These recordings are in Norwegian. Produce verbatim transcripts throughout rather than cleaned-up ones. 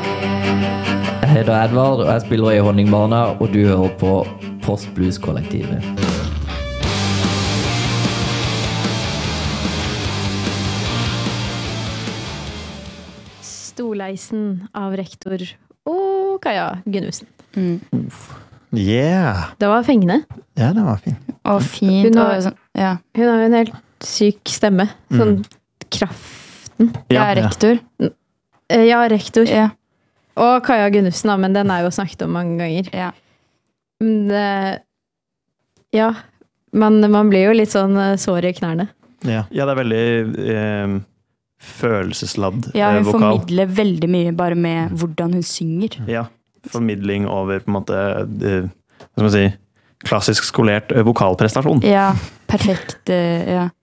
Jeg heter Edvard, og jeg spiller i Honningbarna, og du hører på Postblues-kollektivet. Storleisen av rektor og Kaja Gunnussen. Mm. Yeah! Det var fengende. Ja, det var fint. Og fint. Hun har, og sånn, ja. hun har en helt syk stemme. Sånn mm. kraften. Ja, rektor. Ja, rektor. Ja. Og Kaja Gunnussen, da, men den er jo snakket om mange ganger. Ja. Men det, ja, man, man blir jo litt sånn sår i knærne. Ja, ja det er veldig eh, følelsesladd ja, hun eh, vokal. formidler veldig mye bare med hvordan hun synger. Ja, formidling over på en måte, eh, hva skal man si, klassisk skolert eh, vokalprestasjon. Ja, perfekt, eh, ja.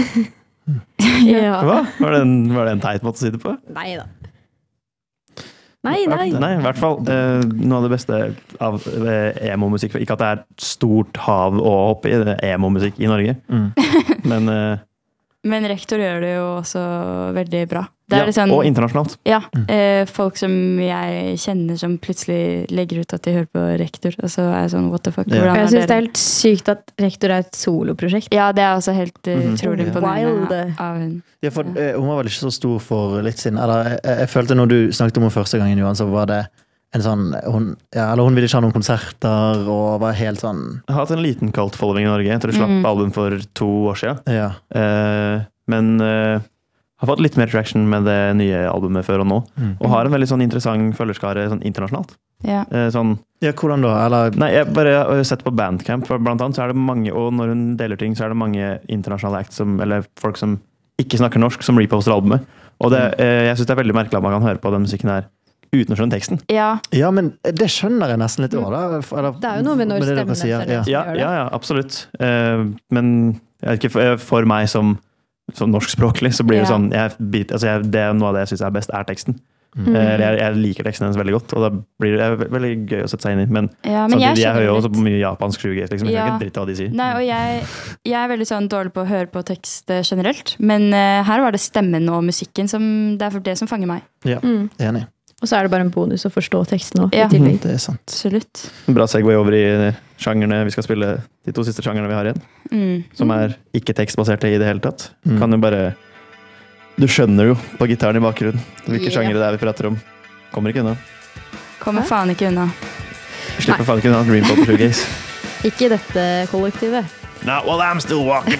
Ja. Hva? Var det, en, var det en teit måte å si det på? Nei da. Nei, nei. Nei, i hvert fall eh, noe av det beste av eh, emo-musikk. Ikke at det er stort hav å hoppe i, det er emo-musikk i Norge. Mm. Men, eh, Men rektor gjør det jo også veldig bra. Det er ja, liksom, og internasjonalt. Ja, eh, folk som jeg kjenner som plutselig legger ut at de hører på rektor, og så er jeg sånn, what the fuck? Ja. Jeg synes det er helt sykt at rektor er et soloprosjekt. Ja, det er også helt uh, mm-hmm. utrolig imponerende av hun. Ja, for ja. Hun var vel ikke så stor for litt siden, eller jeg, jeg følte når du snakket om henne første gangen, Johan, så var det en sånn, hun, ja, eller hun ville ikke ha noen konserter, og var helt sånn... Jeg har hatt en liten cult following i Norge, jeg tror jeg slapp mm. album for to år siden. Ja. Eh, men... Eh, har fått litt mer traction med det nye albumet før og nå. Mm. Og har en veldig sånn interessant følgerskare sånn internasjonalt. Ja. Eh, sånn, ja, hvordan da? Eller... Nei, jeg bare har sett på Bandcamp, blant annet så er det mange, og når hun deler ting, så er det mange internasjonale acts, som, eller folk som ikke snakker norsk, som reposter albumet. Og det, mm. eh, jeg synes det er veldig merkelig at man kan høre på den musikken her uten å skjønne teksten. Ja. Ja, men det skjønner jeg nesten litt over, da. Eller, det er jo noe med når med stemmene sier, ja. Ja, ja, ja, absolutt. Eh, men jeg vet ikke, for, for meg som som norskspråklig, så blir det ja. sånn jeg, altså jeg, det er noe av det jeg synes er best er teksten. Mm. Jeg, jeg liker teksten hennes veldig godt, og da blir det veldig gøy å sette seg inn i, men, ja, men samtidig, jeg, jeg hører jo også på mye japansk shoegaze, liksom. Jeg ja. kan ikke dritt av hva de sier. Nei, og jeg, jeg er veldig sånn dårlig på å høre på tekst generelt, men uh, her var det stemmen og musikken som, det er for det som fanger meg. Ja, mm. enig. Og så er det bare en bonus å forstå teksten også, ja. i tillegg. Det er sant. Absolutt. Bra segway over i sjangerne vi skal spille, de to siste sjangerne vi har igjen, mm. som er ikke tekstbaserte i det hele tatt. Mm. Kan jo bare Du skjønner jo på gitaren i bakgrunnen hvilke yeah. sjangere det er vi prater om. Kommer ikke unna. Kommer Hæ? faen ikke unna. Slipper faen ikke unna Dream Pop og Shoegaze. Ikke dette kollektivet. Not while I'm still walking.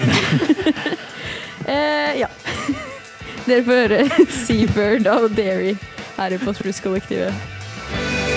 eh, ja. Dere får høre Seabird og Dairy her i Postblues-kollektivet.